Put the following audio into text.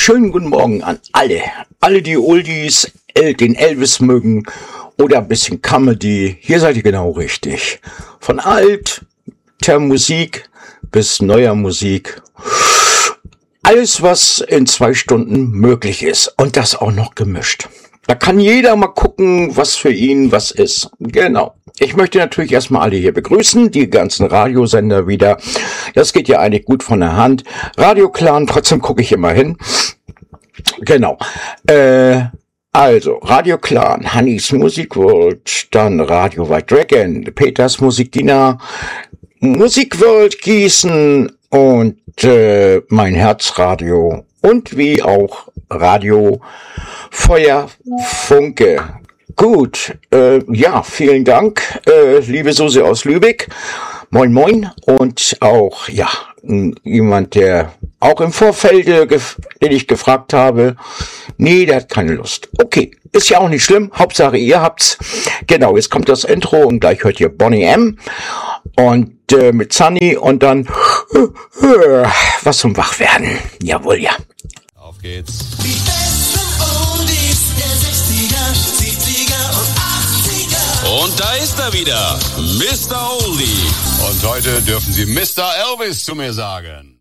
schönen guten Morgen an alle die Oldies, den Elvis mögen oder ein bisschen Comedy. Hier seid ihr genau richtig. Von alter Musik bis neuer Musik. Alles, was in 2 Stunden möglich ist. Und das auch noch gemischt. Da kann jeder mal gucken, was für ihn was ist. Genau. Ich möchte natürlich erstmal alle hier begrüßen, die ganzen Radiosender wieder. Das geht ja eigentlich gut von der Hand. Radio Clan, trotzdem gucke ich immer hin. Genau. Also, Radio Clan, Hannis Music World, dann Radio White Dragon, Peters Musikdiener, Musik World Gießen und mein Herzradio und wie auch Radio Feuer Funke. Gut, ja, vielen Dank, liebe Susi aus Lübeck. Moin, moin. Und auch, ja, jemand, der auch im Vorfeld, den ich gefragt habe, nee, der hat keine Lust. Okay, ist ja auch nicht schlimm. Hauptsache, ihr habt's. Genau, jetzt kommt das Intro und gleich hört ihr Boney M. Und mit Sunny und dann was zum Wachwerden. Jawohl, ja. Auf geht's. Die besten Oldies der 60er, 70er und 80er. Und da ist er wieder, Mr. Oldie. Und heute dürfen Sie Mr. Elvis zu mir sagen.